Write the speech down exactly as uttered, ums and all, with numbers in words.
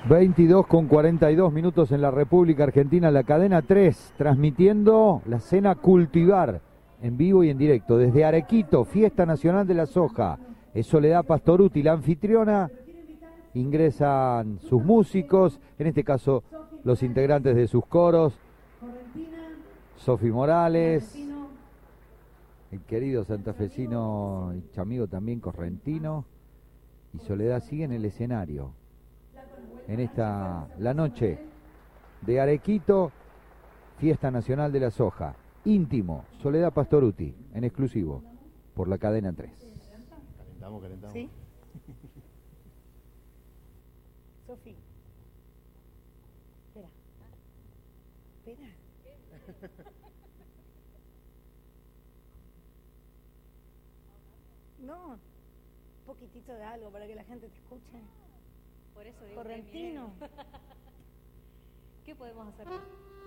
veintidós con cuarenta y dos minutos en la República Argentina, la cadena tres, transmitiendo la cena Cultivar en vivo y en directo desde Arequito, Fiesta Nacional de la Soja. Es Soledad Pastorutti, la anfitriona. Ingresan sus músicos, en este caso los integrantes de sus coros, Sofi Morales, el querido santafesino y amigo también correntino, y Soledad sigue en el escenario en esta la noche de Arequito, Fiesta Nacional de la Soja. Íntimo, Soledad Pastorutti, en exclusivo, por la cadena tres. Calentamos, calentamos. ¿Sí? Sofi. Espera. Espera. No, un poquitito de algo para que la gente te escuche. Por eso digo Correntino. que ¿qué podemos hacer?